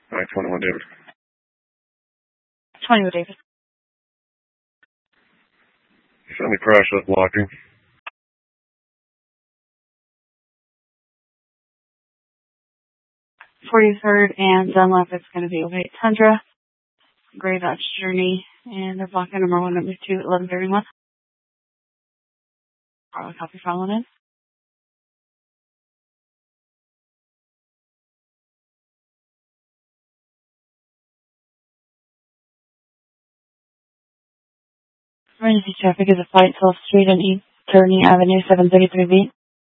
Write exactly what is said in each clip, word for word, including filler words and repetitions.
nine twenty-one, David. twenty-one, David. Send me crash up blocking. forty-third and Dunlap, it's going to be okay. Tundra, Gray Dodge Journey, and they're blocking number one, number two, eleven thirty-one. I'll copy following in. Emergency traffic is a flight twelfth Street and East Turning Avenue, seven thirty-three B.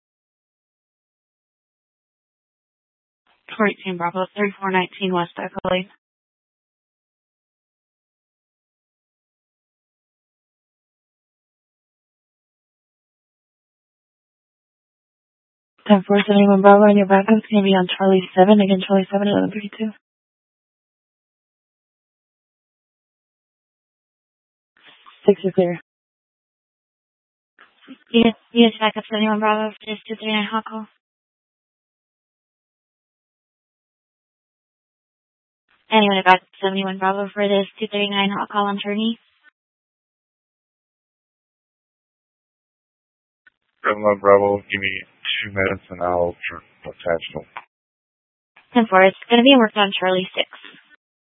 four eighteen Bravo, thirty-four nineteen West Accolade. ten four seventy-one Bravo, and your backup's going to be on Charlie seven, again Charlie seven, eleven thirty-two. six is clear. Yes, yes, backup seventy-one Bravo, just two three nine hot call. Anyone back seventy-one Bravo for this two thirty-nine hot call on Turney. seventy-one Bravo, give me two minutes and I'll attach them. ten four, it's going to be worked on Charlie six.